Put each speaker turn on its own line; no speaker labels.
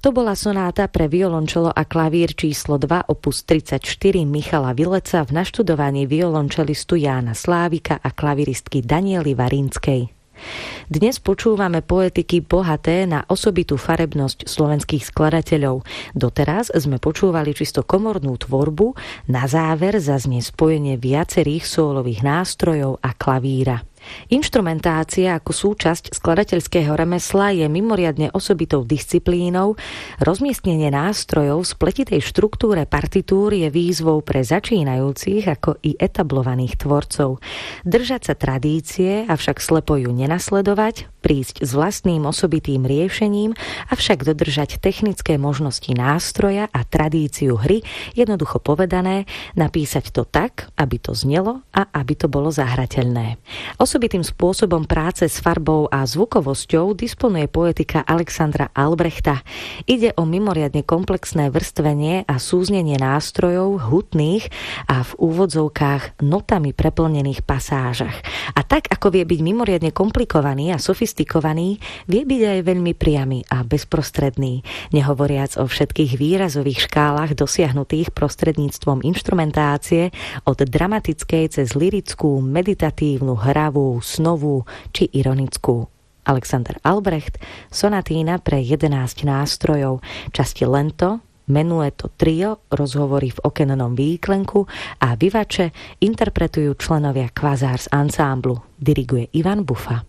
To bola sonáta pre violončelo a klavír číslo 2 opus 34 Michala Vileca v naštudovaní violončelistu Jána Slávika a klaviristky Daniely Varínskej. Dnes počúvame poetiky bohaté na osobitú farebnosť slovenských skladateľov. Doteraz sme počúvali čisto komornú tvorbu, na záver zaznie spojenie viacerých sólových nástrojov a klavíra. Inštrumentácia ako súčasť skladateľského remesla je mimoriadne osobitou disciplínou. Rozmiestnenie nástrojov v spletitej štruktúre partitúr je výzvou pre začínajúcich ako i etablovaných tvorcov. Držať sa tradície, avšak slepo ju nenasledovať, prísť s vlastným osobitým riešením, avšak dodržať technické možnosti nástroja a tradíciu hry, jednoducho povedané, napísať to tak, aby to znelo a aby to bolo zahrateľné. Osobitým spôsobom práce s farbou a zvukovosťou disponuje poetika Alexandra Albrechta. Ide o mimoriadne komplexné vrstvenie a súznenie nástrojov hutných a v úvodzovkách notami preplnených pasážach. A tak, ako vie byť mimoriadne komplikovaný a sofistikovaný, vie byť aj veľmi priamy a bezprostredný, nehovoriac o všetkých výrazových škálach dosiahnutých prostredníctvom inštrumentácie od dramatickej cez lirickú, meditatívnu, hravú, snovú či ironickú. Alexander Albrecht, sonatína pre 11 nástrojov, časti lento, menueto trio, rozhovory v okennom výklenku a vivače interpretujú členovia Quasars Ensemble. Diriguje Ivan Bufa.